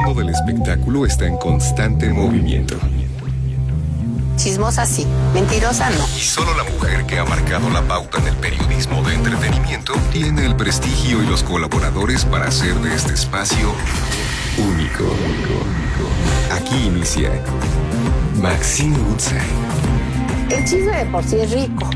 mundo del espectáculo está en constante movimiento. Chismosa sí, mentirosa no. Y solo la mujer que ha marcado la pauta en el periodismo de entretenimiento tiene el prestigio y los colaboradores para hacer de este espacio único. Aquí inicia Maxine Woodside. El chisme de por sí es rico.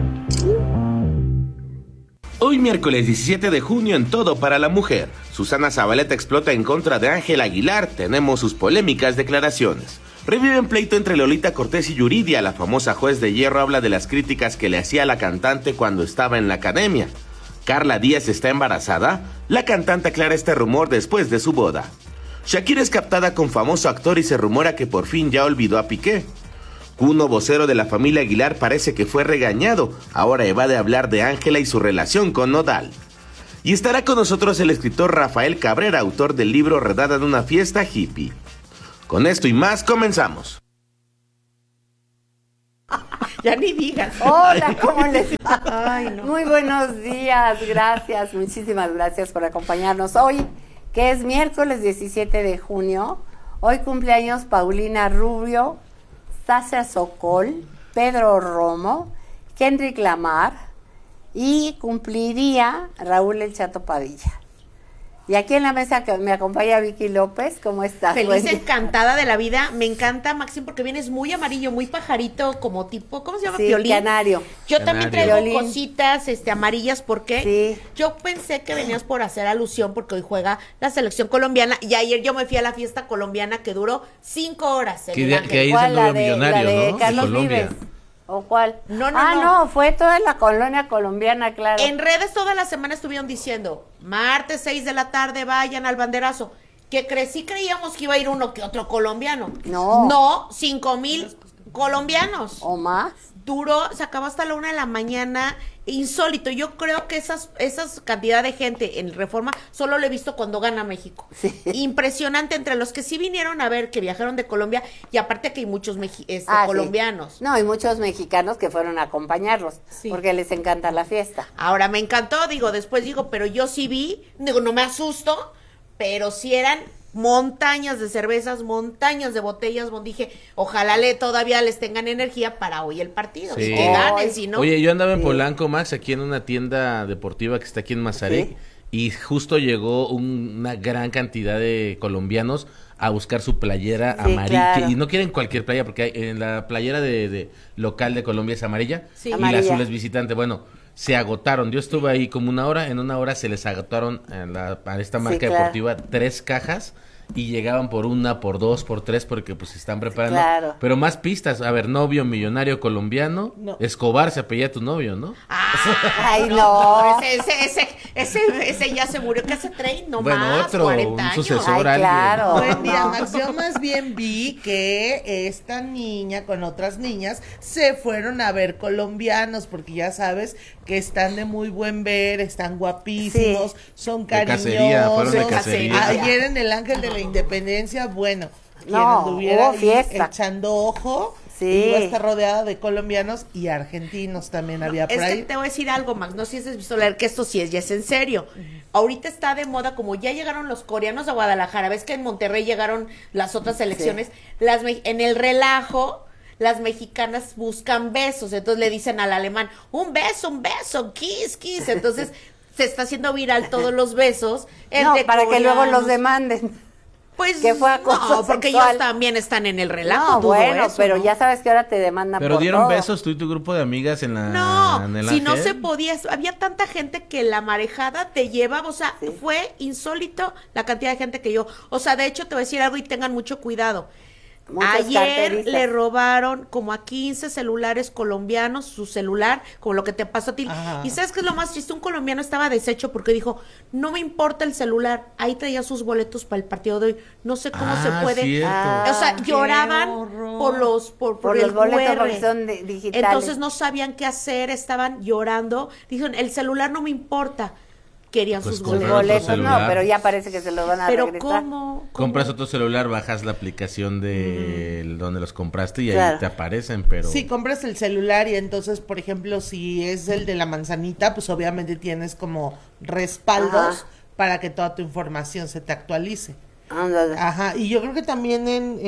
Hoy miércoles 17 de junio en Todo para la Mujer, Susana Zabaleta explota en contra de Ángel Aguilar, tenemos sus polémicas declaraciones. Reviven pleito entre Lolita Cortés y Yuridia, la famosa juez de hierro habla de las críticas que le hacía a la cantante cuando estaba en la academia. Carla Díaz está embarazada, la cantante aclara este rumor después de su boda. Shakira es captada con famoso actor y se rumora que por fin ya olvidó a Piqué. Kuno, vocero de la familia Aguilar, parece que fue regañado, ahora evade hablar de Ángela y su relación con Nodal. Y estará con nosotros el escritor Rafael Cabrera, autor del libro Redada en una fiesta hippie. Con esto y más, comenzamos. Ya ni digas. Hola, ¿cómo les va? Ay, no. Muy buenos días, gracias, muchísimas gracias por acompañarnos hoy, que es miércoles 17 de junio. Hoy cumpleaños Paulina Rubio, Sasha Sokol, Pedro Romo, Kendrick Lamar y cumpliría Raúl El Chato Padilla. Y aquí en la mesa que me acompaña Vicky López, ¿cómo estás? Feliz, encantada de la vida. Me encanta, Maxine, porque vienes muy amarillo, muy pajarito, como tipo, ¿cómo se llama? Sí, Piolín. canario. Yo también traigo Piolín. cositas amarillas, porque Sí. yo pensé que venías por hacer alusión, porque hoy juega la selección colombiana, y ayer yo me fui a la fiesta colombiana que duró 5 horas. En el Ángel. Que ahí es ¿Cuál? el La nuevo de millonario, ¿no? Carlos De Colombia. Vives. ¿O cuál? No. No, fue toda la colonia colombiana, claro. En redes toda la semana estuvieron diciendo, martes 6 de la tarde vayan al banderazo. Que creíamos que iba a ir uno que otro colombiano. No. 5,000 colombianos. ¿O más? Se acabó hasta la 1 de la mañana, insólito. Yo creo que esas cantidad de gente en Reforma solo lo he visto cuando gana México. Sí. Impresionante, entre los que sí vinieron a ver, que viajaron de Colombia, y aparte que hay muchos colombianos. Sí. No, y muchos mexicanos que fueron a acompañarlos, Sí. porque les encanta la fiesta. Ahora me encantó, pero yo sí vi, no me asusto, pero sí eran montañas de cervezas, montañas de botellas, dije, ojalá todavía les tengan energía para hoy el partido, Sí. y que ganen, si no. Oye, yo andaba en Sí. Polanco, Max, aquí en una tienda deportiva que está aquí en Mazarik, Sí. y justo llegó una gran cantidad de colombianos a buscar su playera Sí, amarilla, claro. y no quieren cualquier playa, porque en la playera de local de Colombia es amarilla, Sí. y Amarilla. la azul es visitante. Bueno, se agotaron. Yo estuve ahí como una hora, en una hora se les agotaron a esta marca claro. deportiva 3 cajas, y llegaban por 1, por 2, por 3, porque pues se están preparando. Claro. Pero más pistas, a ver, novio millonario colombiano, No. Escobar se apellía tu novio, ¿no? Ay, no. Ese ya se murió, que hace 30, no Bueno, más, otro, 40 un años. sucesor. Ay, claro. Buen día, No. Max. Yo más bien vi que esta niña con otras niñas se fueron a ver colombianos, porque ya sabes que están de muy buen ver, están guapísimos, Sí. son De cacería, fueron de cariñosos. cacería. Ayer en el Ángel de la Independencia, bueno, quien No, anduviera hubo ahí fiesta. echando ojo, Sí. iba a estar rodeada de colombianos y argentinos también había por Es que ahí. te voy a decir algo, Max, no sé si has visto leer que esto sí ya es en serio. Ahorita está de moda, como ya llegaron los coreanos a Guadalajara, ves que en Monterrey llegaron las otras selecciones, en el relajo, las mexicanas buscan besos, entonces le dicen al alemán, un beso, kiss, kiss, entonces se está haciendo viral todos los besos. No, entre para que luego los coreanos. demanden. Pues que fue acoso no, porque sexual. ellos también están en el relajo. No, dudo bueno, eso, pero ¿no? ya sabes que ahora te demandan Pero por dieron todo. besos tú y tu grupo de amigas en el No, si no Ángel. se podía, había tanta gente que la marejada te llevaba, o sea, Sí. fue insólito la cantidad de gente que yo, o sea, de hecho te voy a decir algo y tengan mucho cuidado. Muchos Ayer carteristas. le robaron como a 15 celulares colombianos, su celular, como lo que te pasó a ti. Ajá. Y ¿sabes qué es lo más triste? Un colombiano estaba deshecho porque dijo, no me importa el celular, ahí traía sus boletos para el partido de hoy, no sé cómo se puede. Cierto. O sea, Ah, lloraban horror. por los el boletos QR. porque son digitales. Entonces no sabían qué hacer, estaban llorando. Dijeron, el celular no me importa. Querían Pues sus Sus comprar boletos. otro boletos no, celular. pero ya parece que se los van a Pero regresar. ¿cómo? Compras otro celular, bajas la aplicación de donde los compraste y Claro. ahí te aparecen, pero... Si compras el celular y entonces, por ejemplo, si es el de la manzanita, pues obviamente tienes como respaldos Ajá. para que toda tu información se te actualice. Ándale. Ajá, y yo creo que también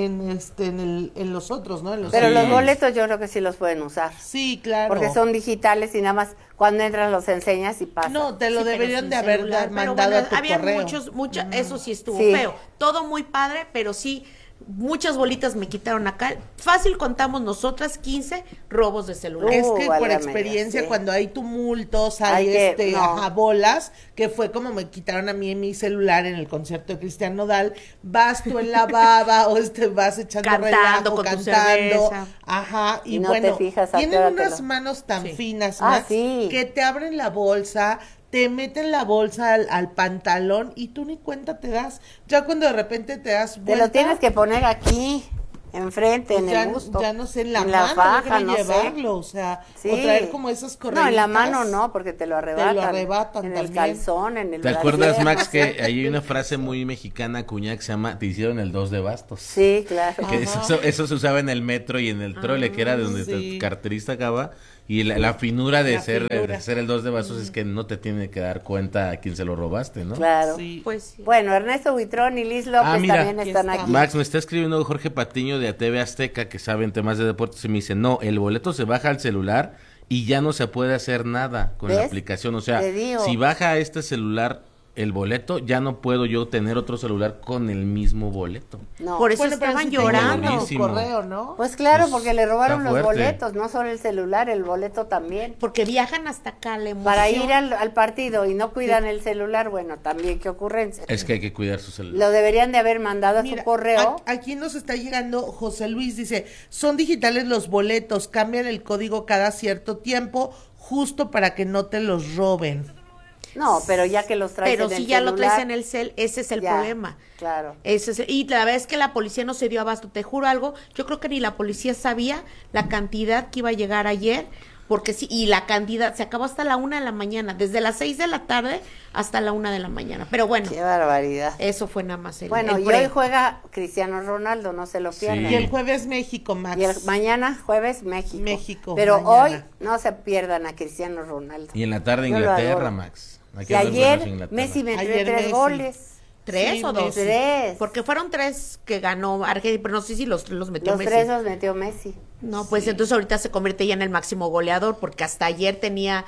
en los otros, ¿no? En los Pero Sí. los boletos yo creo que sí los pueden usar. Sí, claro. Porque son digitales y nada más cuando entras los enseñas y pasa. No, te lo Sí, pero deberían sin de haber celular. Pero mandado bueno, a tu había correo. eso sí estuvo Sí. feo. Todo muy padre, pero sí, muchas bolitas me quitaron acá. Fácil contamos nosotras 15 robos de celular. Es que por válgame experiencia, Dios, sí. cuando hay tumultos, Hay hay que- no. bolas, que fue como me quitaron a mí en mi celular en el concierto de Cristian Nodal, vas tú en la baba o vas echando Cantando relajo, con tu cantando, cerveza. ajá, y Y no bueno, te fijas a qué tienen hora te unas lo- manos tan Sí. finas, Ah, Max, sí. que te abren la bolsa, te meten la bolsa al pantalón y tú ni cuenta te das. Ya cuando de repente te das Te vuelta, lo tienes que poner aquí, enfrente, en ya, el busto. ya no sé, en la en mano, la faja, déjame no sé. llevarlo, o sea, Sí. o traer como esas correitas. No, en la mano no, porque te lo arrebatan. arrebatan en el también. calzón, en el ¿Te acuerdas, brasier, Max, no sé. que ahí hay una frase muy mexicana, cuñada, que se llama, te hicieron el 2 de bastos? Sí, claro. Que eso se usaba en el metro y en el trole, que era de donde sí. el carterista acaba. Y la finura de La ser finura. de ser el 2 de vasos es que no te tiene que dar cuenta a quién se lo robaste, ¿no? Claro. Sí. Pues sí. Bueno, Ernesto Buitrón y Liz López mira, también aquí están está. aquí. Max, me está escribiendo Jorge Patiño de TV Azteca, que sabe en temas de deportes, y me dice, no, el boleto se baja al celular y ya no se puede hacer nada con la ¿Ves? aplicación. O sea, Te digo. si baja a este celular el boleto, ya no puedo yo tener otro celular con el mismo boleto. No. Por eso Bueno, pero estaban si te llegan llorando. a tu Buenísimo. correo, ¿no? Pues claro, Pues, porque le robaron está los fuerte. boletos, no solo el celular, el boleto también. Porque viajan hasta acá, la emoción. Para ir al partido y no cuidan el celular, bueno, también qué ocurrencia. Es que hay que cuidar su celular. Lo deberían de haber mandado a Mira, su correo. aquí nos está llegando José Luis, dice, son digitales los boletos, cambian el código cada cierto tiempo, justo para que no te los roben. No, pero ya que los traes Pero en el si ya lo celular, traes en el cel, ese es el ya, problema. Claro. Y la verdad es que la policía no se dio abasto, te juro algo, yo creo que ni la policía sabía la cantidad que iba a llegar ayer, porque sí, y la cantidad se acabó hasta la 1 de la mañana, desde las 6 de la tarde hasta la 1 de la mañana. Pero bueno, Qué barbaridad. eso fue nada más el Bueno, el y pre. hoy juega Cristiano Ronaldo, no se lo pierdan. Y el jueves México, Max. Y el mañana, jueves, México. México, Pero mañana. hoy no se pierdan a Cristiano Ronaldo. Y en la tarde Yo lo Inglaterra, adoro. Max. Hay Y que ver buenos ayer Inglaterra. Messi metió Ayer 3 Messi. goles. ¿Tres Sí, o dos? Messi. 3. Porque fueron 3 que ganó Argentina, pero no sé si los metió Los Messi. 3 los metió Messi. No, pues entonces ahorita se convierte ya en el máximo goleador, porque hasta ayer tenía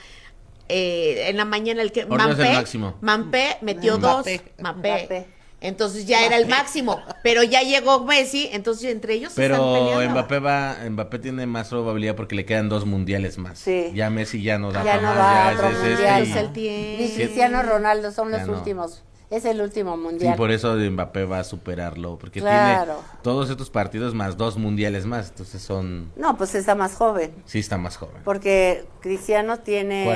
en la mañana el que Ahorita es el máximo. Mampé metió Mbappé. 2, Mampé. Mbappé. Entonces ya era el máximo, pero ya llegó Messi, entonces entre ellos se están Pero peleando. Mbappé tiene más probabilidad porque le quedan 2 mundiales más. Sí. Ya Messi ya no da Ya para no más, va a ya otro es mundial. este Es el y- tiempo. Ni Cristiano Ronaldo son Ya los no. últimos. Es el último Sí, mundial. por eso Mbappé va a superarlo, porque Claro. tiene todos estos partidos más 2 mundiales más, entonces No, pues está más joven. sí está más joven. Porque Cristiano tiene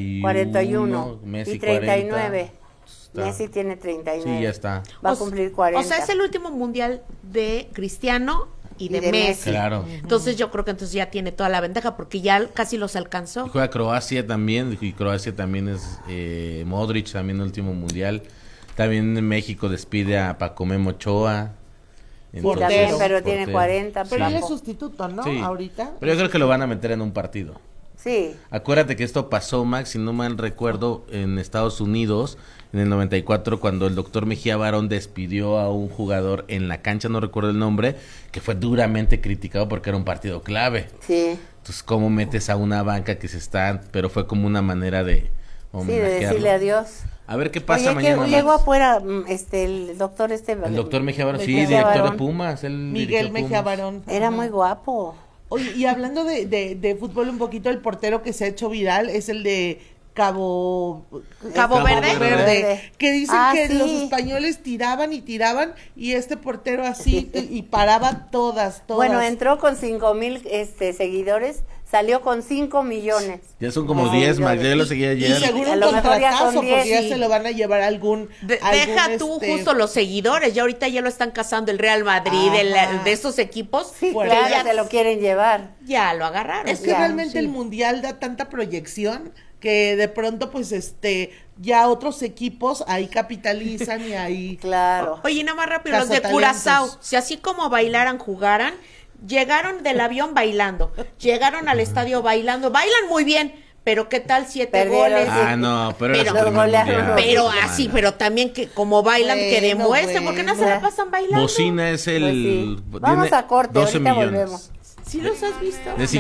41, Messi y 39. 40. Está. Messi tiene 39. Sí, ya está. Va a O s- cumplir 40. O sea, es el último mundial de Cristiano y de, Y de Messi. Messi. Claro. Entonces yo creo que entonces ya tiene toda la ventaja porque ya casi los alcanzó. Y juega Croacia también, y Croacia también es Modric, también el último mundial. También México despide a Paco Memo Ochoa. Sí, Portero. también, pero tiene portero. 40. Pero él es Paco. sustituto, ¿no? Sí. Ahorita. Pero yo creo que lo van a meter en un partido. Sí. Acuérdate que esto pasó, Max, si no mal recuerdo, en Estados Unidos, en el 94, cuando el doctor Mejía Barón despidió a un jugador en la cancha, no recuerdo el nombre, que fue duramente criticado porque era un partido clave. Sí. Entonces, ¿cómo metes a una banca que se está...? Pero fue como una manera de Sí, de homenajearlo. decirle adiós. A ver qué pasa Oye, mañana, que llegó Max. afuera el doctor El doctor Mejía Barón, sí, Mejía director Barón. de Pumas. Él Miguel dirigió Mejía Pumas. Barón. Era Ajá. muy guapo. Oye, y hablando de fútbol un poquito, el portero que se ha hecho viral es el de Cabo Verde. Verde. Que dicen Ah, que sí. los españoles tiraban y este portero así y paraba todas. Bueno, entró con 5,000 seguidores, salió con 5 millones. Ya son como Ay, 10, Max. yo- Yo lo seguí Y ayer. seguro A un lo mejor ya son contratazo 10, porque ya sí. se lo van a llevar a algún Deja tú justo los seguidores, ya ahorita ya lo están cazando el Real Madrid, Ajá. de esos equipos, Sí, Bueno, claro, ya, se lo quieren llevar. ya lo agarraron. Es que Ya, realmente sí. el mundial da tanta proyección que de pronto pues ya otros equipos ahí capitalizan y ahí Claro. Oye, nada más rápido, los de Cazatalentos. Curazao, si así como bailaran, jugaran, llegaron del avión bailando, llegaron al estadio bailando, bailan muy bien, pero ¿qué tal 7 Perdieron, goles? sí. No, pero Pero- era su primer golearon, mundial, Pero hermana. así, pero también que como bailan, que Bueno, demuestren, porque no se la pasan bailando. Bocina es el... Pues sí. Vamos tiene a corte, 12 ahorita millones. volvemos. ¿Sí los has visto? De